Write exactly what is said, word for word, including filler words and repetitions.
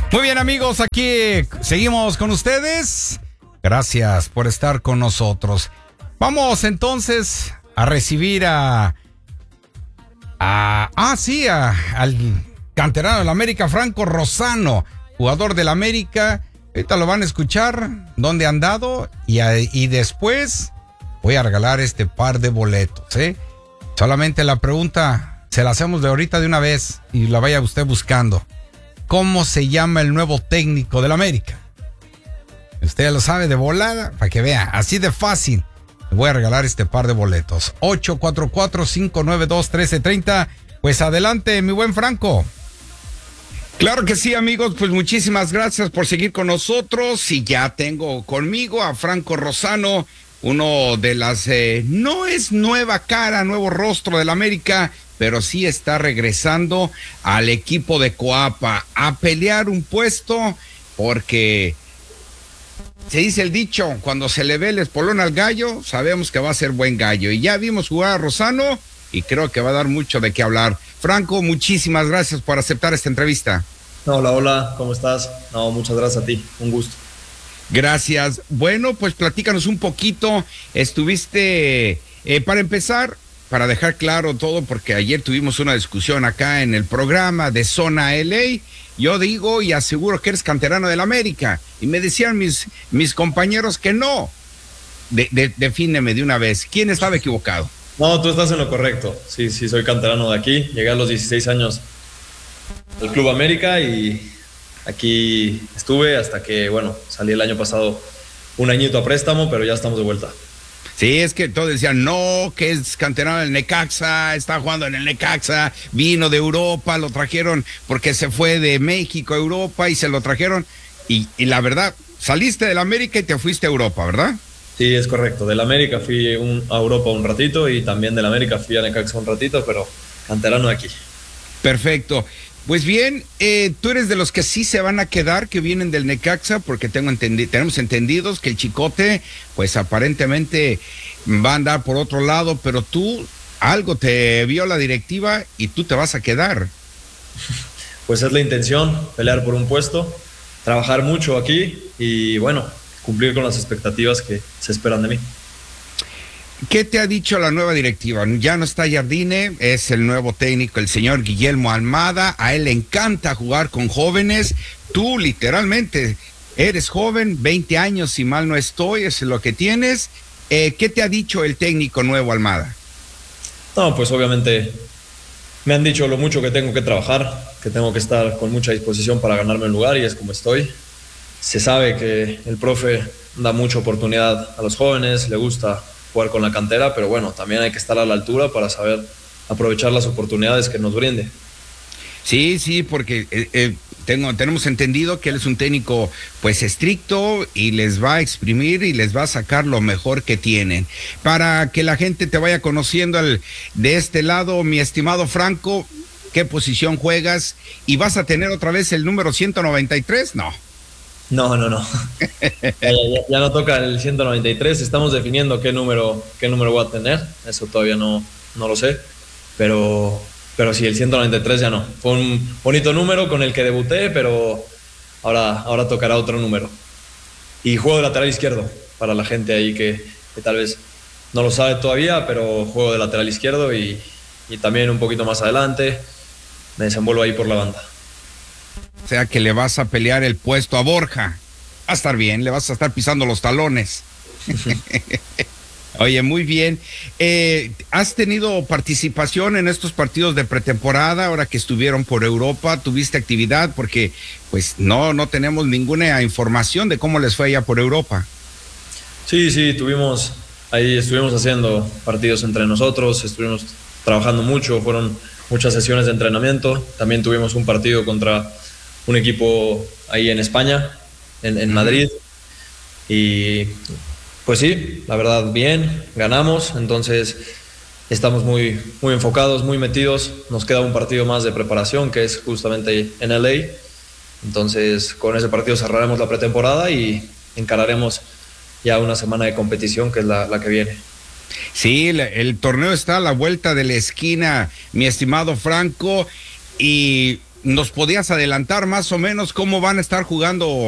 Muy bien, amigos, aquí seguimos con ustedes. Gracias por estar con nosotros. Vamos entonces a recibir a... a ah, sí, a, al canterano del América, Franco Lozano, jugador del América. Ahorita lo van a escuchar, dónde han dado, y, a, y después voy a regalar este par de boletos, ¿eh? Solamente la pregunta se la hacemos de ahorita de una vez y la vaya usted buscando. ¿Cómo se llama el nuevo técnico del América? Usted ya lo sabe de volada, para que vea, así de fácil. Le voy a regalar este par de boletos. ocho cuatro cuatro, cinco nueve dos, uno tres tres cero. Pues adelante, mi buen Franco. Claro que sí, amigos, pues muchísimas gracias por seguir con nosotros. Y ya tengo conmigo a Franco Lozano, uno de las... Eh, no es nueva cara, nuevo rostro del América, pero sí está regresando al equipo de Coapa a pelear un puesto, porque se dice el dicho, cuando se le ve el espolón al gallo, sabemos que va a ser buen gallo. Y ya vimos jugar a Lozano y creo que va a dar mucho de qué hablar. Franco, muchísimas gracias por aceptar esta entrevista. Hola, hola, ¿cómo estás? No, muchas gracias a ti, un gusto. Gracias. Bueno, pues platícanos un poquito. Estuviste, eh, para empezar, para dejar claro todo, porque ayer tuvimos una discusión acá en el programa de Zona L A. Yo digo y aseguro que eres canterano del América. Y me decían mis, mis compañeros que no. De, de, defíneme de una vez. ¿Quién estaba equivocado? No, tú estás en lo correcto. Sí, sí, soy canterano de aquí. Llegué a los dieciséis años al Club América y aquí estuve hasta que, bueno, salí el año pasado un añito a préstamo, pero ya estamos de vuelta. Sí, es que todos decían, no, que es canterano del Necaxa, está jugando en el Necaxa, vino de Europa, lo trajeron porque se fue de México a Europa y se lo trajeron. Y, y la verdad, saliste del América y te fuiste a Europa, ¿verdad? Sí, es correcto. Del América fui un, a Europa un ratito y también del América fui a Necaxa un ratito, pero canterano de aquí. Perfecto. Pues bien, eh, tú eres de los que sí se van a quedar, que vienen del Necaxa, porque tengo entendi- tenemos entendidos que el Chicote, pues aparentemente va a andar por otro lado, pero tú, algo te vio la directiva y tú te vas a quedar. Pues es la intención, pelear por un puesto, trabajar mucho aquí y bueno, cumplir con las expectativas que se esperan de mí. ¿Qué te ha dicho la nueva directiva? Ya no está Jardine, es el nuevo técnico, el señor Guillermo Almada. A él le encanta jugar con jóvenes. Tú literalmente eres joven, veinte años, si mal no estoy, es lo que tienes. Eh, ¿Qué te ha dicho el técnico nuevo Almada? No, pues obviamente me han dicho lo mucho que tengo que trabajar, que tengo que estar con mucha disposición para ganarme el lugar y es como estoy. Se sabe que el profe da mucha oportunidad a los jóvenes, le gusta jugar con la cantera, pero bueno, también hay que estar a la altura para saber aprovechar las oportunidades que nos brinde. Sí, sí, porque eh, eh, tengo, tenemos entendido que él es un técnico pues estricto y les va a exprimir y les va a sacar lo mejor que tienen. Para que la gente te vaya conociendo al, de este lado, mi estimado Franco, ¿qué posición juegas? ¿Y vas a tener otra vez el número ciento noventa y tres? No. No, no, no. ya, ya, ya no toca el ciento noventa y tres. Estamos definiendo qué número, qué número voy a tener. Eso todavía no, no lo sé. Pero, pero sí, el ciento noventa y tres ya no. Fue un bonito número con el que debuté, pero ahora, ahora tocará otro número. Y juego de lateral izquierdo, para la gente ahí que, que tal vez no lo sabe todavía, pero juego de lateral izquierdo y, y también un poquito más adelante me desenvuelvo ahí por la banda. O sea que le vas a pelear el puesto a Borja. Va a estar bien, le vas a estar pisando los talones. Oye, muy bien. Eh, ¿Has tenido participación en estos partidos de pretemporada ahora que estuvieron por Europa? ¿Tuviste actividad? Porque pues no, no tenemos ninguna información de cómo les fue allá por Europa. Sí, sí, tuvimos, ahí estuvimos haciendo partidos entre nosotros, estuvimos trabajando mucho, fueron muchas sesiones de entrenamiento. También tuvimos un partido contra un equipo ahí en España, en, en Madrid, y pues sí, la verdad bien, ganamos, entonces estamos muy, muy enfocados, muy metidos, nos queda un partido más de preparación que es justamente en L A, entonces con ese partido cerraremos la pretemporada y encararemos ya una semana de competición que es la, la que viene. Sí, el, el torneo está a la vuelta de la esquina, mi estimado Franco. Y ¿nos podías adelantar más o menos cómo van a estar jugando